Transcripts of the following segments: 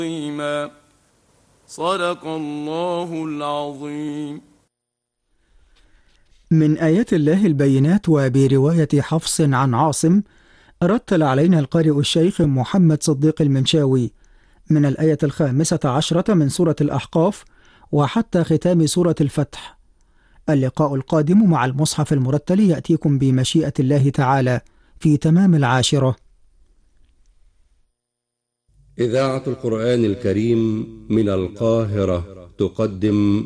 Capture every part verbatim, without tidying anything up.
صدق الله العظيم. من آيات الله البينات، وبرواية حفص عن عاصم، رتل علينا القارئ الشيخ محمد صديق المنشاوي من الآية الخامسة عشرة من سورة الأحقاف وحتى ختام سورة الفتح. اللقاء القادم مع المصحف المرتل يأتيكم بمشيئة الله تعالى في تمام العاشرة. إذاعة القرآن الكريم من القاهرة تقدم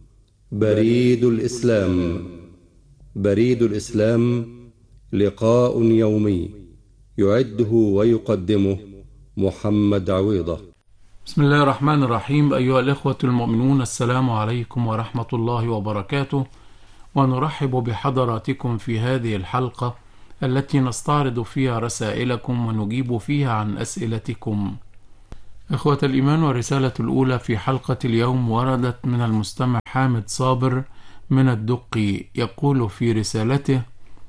بريد الإسلام. بريد الإسلام لقاء يومي يعده ويقدمه محمد عويضة. بسم الله الرحمن الرحيم. أيها الإخوة المؤمنون، السلام عليكم ورحمة الله وبركاته، ونرحب بحضراتكم في هذه الحلقة التي نستعرض فيها رسائلكم ونجيب فيها عن أسئلتكم. إخوة الإيمان، والرسالة الأولى في حلقة اليوم وردت من المستمع حامد صابر من الدقي، يقول في رسالته: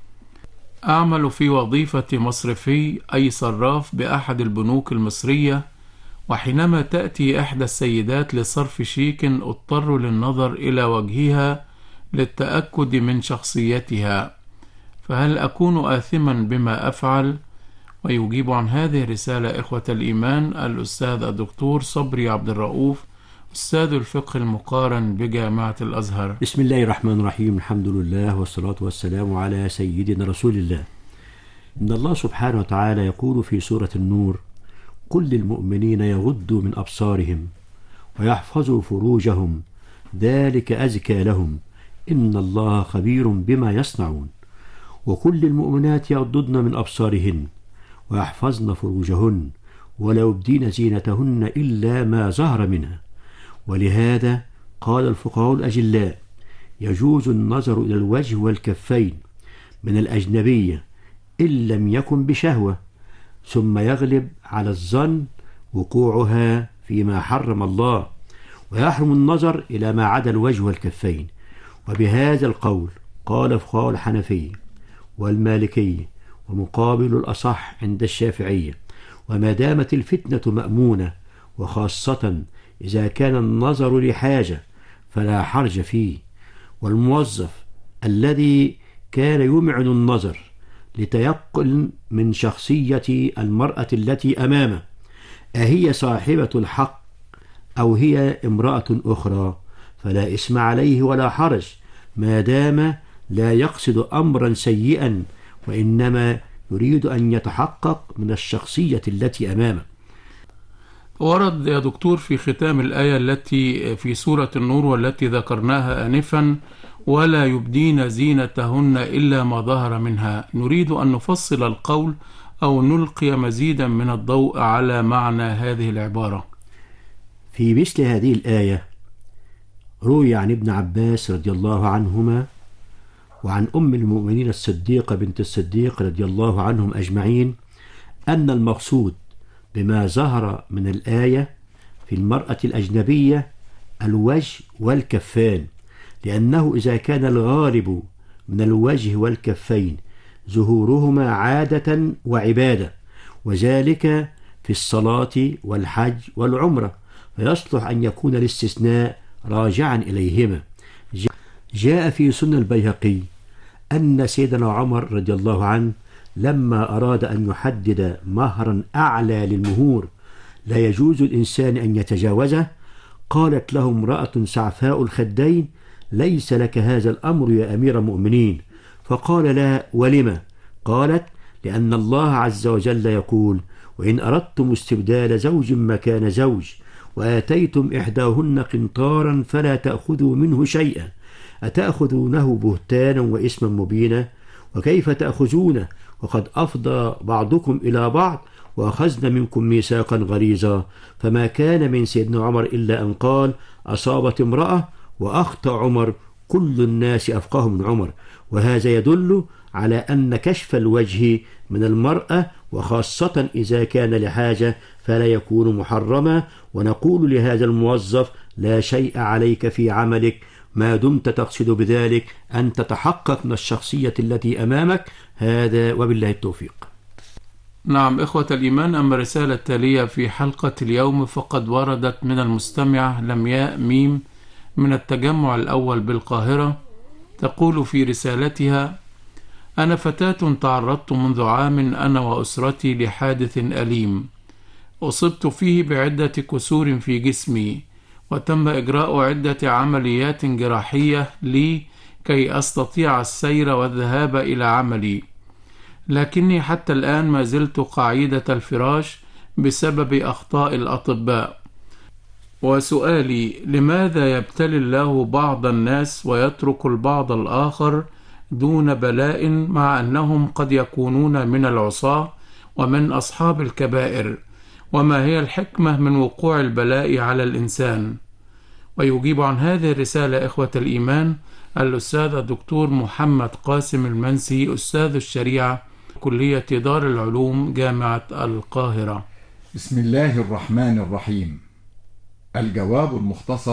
أعمل في وظيفة مصرفي أي صراف بأحد البنوك المصرية، وحينما تأتي إحدى السيدات لصرف شيك اضطر للنظر إلى وجهها للتأكد من شخصيتها، فهل أكون آثما بما أفعل؟ ويجيب عن هذه الرسالة إخوة الإيمان الأستاذ الدكتور صبري عبد الرؤوف، أستاذ الفقه المقارن بجامعة الأزهر. بسم الله الرحمن الرحيم. الحمد لله والصلاة والسلام على سيدنا رسول الله. إن الله سبحانه وتعالى يقول في سورة النور: قل للمؤمنين يغضوا من أبصارهم ويحفظوا فروجهم ذلك أزكى لهم إن الله خبير بما يصنعون. وكل المؤمنات يغضضن من أبصارهن ويحفظن فروجهن ولا يبدين زينتهن إلا ما ظهر منها. ولهذا قال الفقهاء الأجلاء: يجوز النظر إلى الوجه والكفين من الأجنبية إن لم يكن بشهوة، ثم يغلب على الظن وقوعها فيما حرم الله، ويحرم النظر إلى ما عدا الوجه والكفين. وبهذا القول قال فقهاء الحنفية والمالكية، ومقابل الأصح عند الشافعية: وما دامت الفتنة مأمونة، وخاصة إذا كان النظر لحاجة، فلا حرج فيه. والموظف الذي كان يمعن النظر لتيقن من شخصية المرأة التي أمامه أهي صاحبة الحق أو هي امرأة أخرى، فلا إثم عليه ولا حرج، ما دام لا يقصد أمرا سيئا، وإنما يريد أن يتحقق من الشخصية التي أمامه. ورد يا دكتور في ختام الآية التي في سورة النور والتي ذكرناها آنفا: ولا يبدين زينتهن إلا ما ظهر منها، نريد أن نفصل القول أو نلقي مزيدا من الضوء على معنى هذه العبارة. في مثل هذه الآية روي عن ابن عباس رضي الله عنهما وعن أم المؤمنين الصديقة بنت الصديق رضي الله عنهم أجمعين أن المقصود بما ظهر من الآية في المرأة الأجنبية الوجه والكفان، لأنه إذا كان الغالب من الوجه والكفين ظهورهما عادة وعبادة، وذلك في الصلاة والحج والعمرة، فيصلح أن يكون الاستثناء راجعا إليهما. جاء في سنن البيهقي أن سيدنا عمر رضي الله عنه لما أراد أن يحدد مهرا أعلى للمهور لا يجوز الإنسان أن يتجاوزه، قالت له امرأة سعفاء الخدين: ليس لك هذا الأمر يا أمير المؤمنين. فقال: لا، ولما؟ قالت: لأن الله عز وجل يقول: وإن أردتم استبدال زوج مكان زوج وآتيتم إحداهن قنطارا فلا تأخذوا منه شيئا، أتأخذونه بهتانا وإثما مبينا؟ وكيف تأخذونه وقد أفضى بعضكم إلى بعض وأخذنا منكم ميثاقا غليظا؟ فما كان من سيدنا عمر إلا أن قال: أصابت امرأة وأخطأ عمر، كل الناس أفقه من عمر. وهذا يدل على أن كشف الوجه من المرأة وخاصة إذا كان لحاجة فلا يكون محرما. ونقول لهذا الموظف: لا شيء عليك في عملك ما دمت تقصد بذلك أن تتحقق من الشخصية التي أمامك. هذا وبالله التوفيق. نعم إخوة الإيمان، أما الرسالة التالية في حلقة اليوم فقد وردت من المستمع لمياء ميم من التجمع الأول بالقاهرة. تقول في رسالتها: أنا فتاة تعرضت منذ عام أنا وأسرتي لحادث أليم أصبت فيه بعدة كسور في جسمي، وتم إجراء عدة عمليات جراحية لي كي أستطيع السير والذهاب إلى عملي، لكني حتى الآن ما زلت قاعدة الفراش بسبب أخطاء الأطباء. وسؤالي: لماذا يبتلي الله بعض الناس ويترك البعض الآخر دون بلاء، مع أنهم قد يكونون من العصاة ومن أصحاب الكبائر؟ وما هي الحكمة من وقوع البلاء على الإنسان؟ ويجيب عن هذه الرسالة إخوة الإيمان الأستاذ الدكتور محمد قاسم المنسي، أستاذ الشريعة، كلية دار العلوم، جامعة القاهرة. بسم الله الرحمن الرحيم. الجواب المختصر: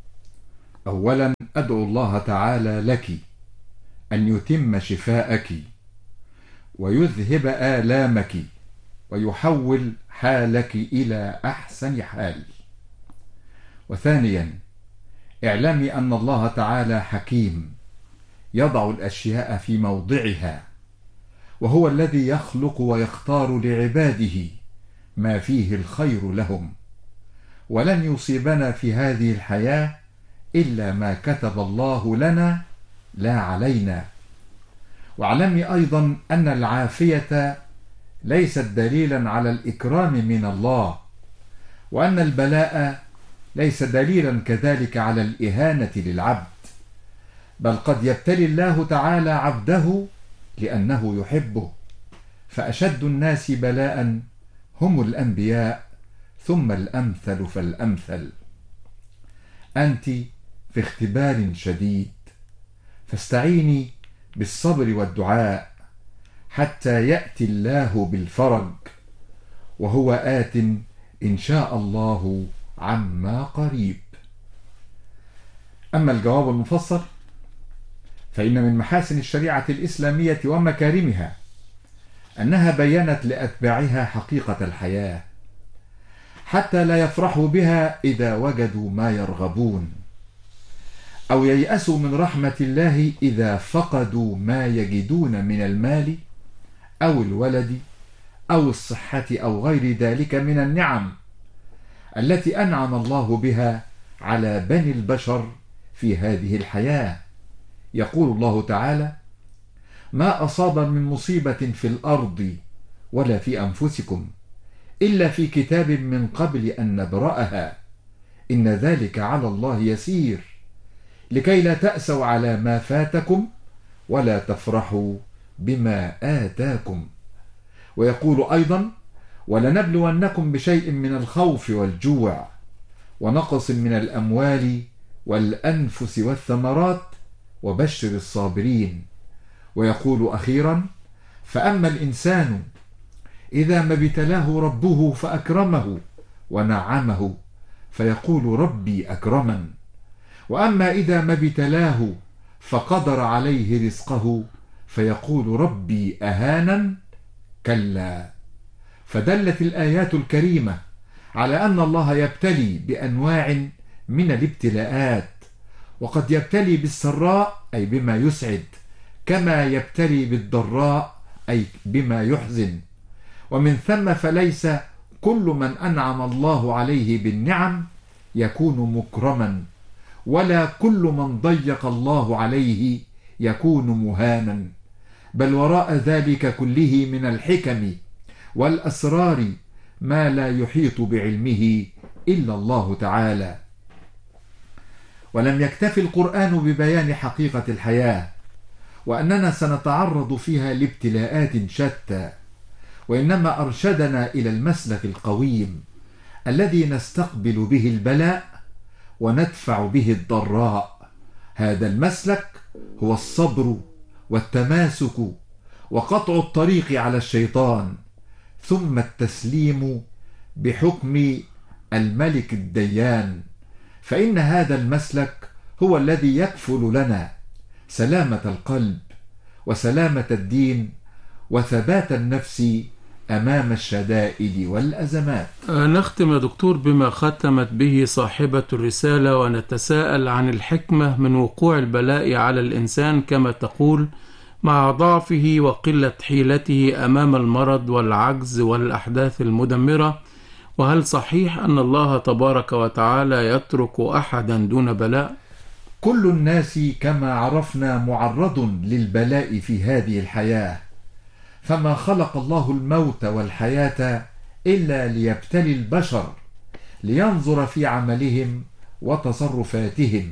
أولا أدعو الله تعالى لك أن يتم شفاءك ويذهب آلامك ويحول حالك إلى أحسن حال. وثانيا اعلمي أن الله تعالى حكيم يضع الأشياء في موضعها، وهو الذي يخلق ويختار لعباده ما فيه الخير لهم، ولن يصيبنا في هذه الحياة إلا ما كتب الله لنا لا علينا. واعلمي أيضا أن العافية ليست دليلا على الإكرام من الله، وأن البلاء ليس دليلا كذلك على الإهانة للعبد، بل قد يبتلي الله تعالى عبده لأنه يحبه. فأشد الناس بلاء هم الأنبياء، ثم الأمثل فالأمثل. أنت في اختبار شديد، فاستعيني بالصبر والدعاء حتى يأتي الله بالفرج، وهو آت إن شاء الله عما قريب. أما الجواب المفصل فإن من محاسن الشريعة الإسلامية ومكارمها أنها بيّنت لأتباعها حقيقة الحياة، حتى لا يفرحوا بها إذا وجدوا ما يرغبون، أو ييأسوا من رحمة الله إذا فقدوا ما يجدون من المال أو الولد أو الصحة أو غير ذلك من النعم التي أنعم الله بها على بني البشر في هذه الحياة. يقول الله تعالى: ما أصاب من مصيبة في الأرض ولا في أنفسكم إلا في كتاب من قبل أن نبرأها إن ذلك على الله يسير، لكي لا تأسوا على ما فاتكم ولا تفرحوا بما آتاكم. ويقول أيضا: ولنبلونكم بشيء من الخوف والجوع ونقص من الأموال والأنفس والثمرات وبشر الصابرين. ويقول أخيرا: فأما الإنسان إذا ما ابتلاه ربه فأكرمه ونعمه فيقول ربي أكرمن، وأما إذا ما ابتلاه فقدر عليه رزقه فيقول ربي أهانن، كلا. فدلت الآيات الكريمة على أن الله يبتلي بأنواع من الابتلاءات، وقد يبتلي بالسراء أي بما يسعد، كما يبتلي بالضراء أي بما يحزن. ومن ثم فليس كل من أنعم الله عليه بالنعم يكون مكرما، ولا كل من ضيق الله عليه يكون مهانا، بل وراء ذلك كله من الحكم والأسرار ما لا يحيط بعلمه إلا الله تعالى. ولم يكتف القرآن ببيان حقيقة الحياة وأننا سنتعرض فيها لابتلاءات شتى، وإنما أرشدنا إلى المسلك القويم الذي نستقبل به البلاء وندفع به الضراء. هذا المسلك هو الصبر والتماسك وقطع الطريق على الشيطان، ثم التسليم بحكم الملك الديان، فإن هذا المسلك هو الذي يكفل لنا سلامة القلب وسلامة الدين وثبات النفس أمام الشدائد والأزمات. نختم يا دكتور بما ختمت به صاحبة الرسالة، ونتساءل عن الحكمة من وقوع البلاء على الإنسان كما تقول مع ضعفه وقلة حيلته أمام المرض والعجز والأحداث المدمرة. وهل صحيح أن الله تبارك وتعالى يترك أحدا دون بلاء؟ كل الناس كما عرفنا معرض للبلاء في هذه الحياة، فما خلق الله الموت والحياة إلا ليبتلي البشر لينظر في عملهم وتصرفاتهم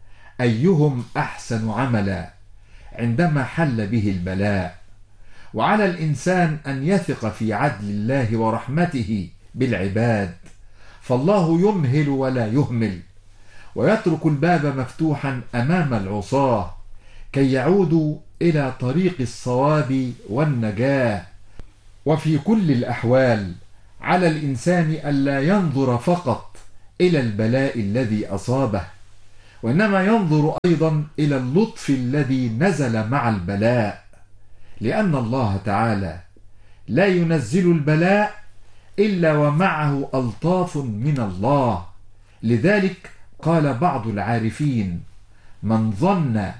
أيهم أحسن عملا عندما حل به البلاء. وعلى الإنسان أن يثق في عدل الله ورحمته بالعباد، فالله يمهل ولا يهمل، ويترك الباب مفتوحا أمام العصاة كي يعودوا إلى طريق الصواب والنجاة. وفي كل الأحوال على الإنسان ألا ينظر فقط إلى البلاء الذي أصابه، وإنما ينظر أيضا إلى اللطف الذي نزل مع البلاء، لأن الله تعالى لا ينزل البلاء إلا ومعه ألطاف من الله. لذلك قال بعض العارفين: من ظن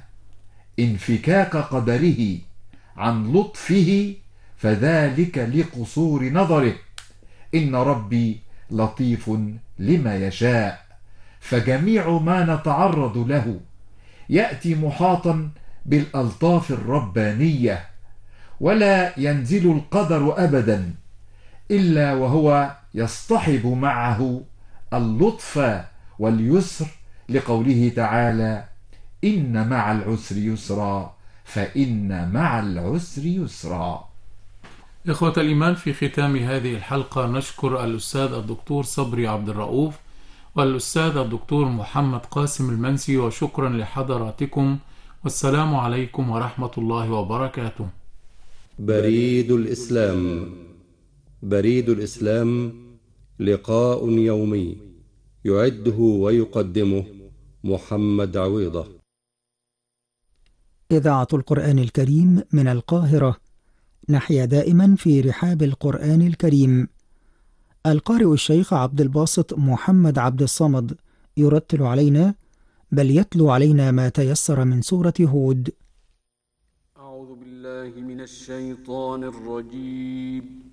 انفكاك قدره عن لطفه فذلك لقصور نظره، إن ربي لطيف لما يشاء. فجميع ما نتعرض له يأتي محاطا بالألطاف الربانية، ولا ينزل القدر أبدا إلا وهو يصطحب معه اللطف واليسر، لقوله تعالى: إن مع العسر يسرا فإن مع العسر يسرا. إخوة الإيمان، في ختام هذه الحلقة نشكر الأستاذ الدكتور صبري عبد الرؤوف والأستاذ الدكتور محمد قاسم المنسي، وشكرا لحضراتكم، والسلام عليكم ورحمة الله وبركاته. بريد الإسلام. بريد الإسلام لقاء يومي يعده ويقدمه محمد عويضة. إذاعة القرآن الكريم من القاهرة. نحيا دائما في رحاب القرآن الكريم. القارئ الشيخ عبد الباسط محمد عبد الصمد يرتل علينا، بل يتلو علينا ما تيسر من سورة هود. أعوذ بالله من الشيطان الرجيم.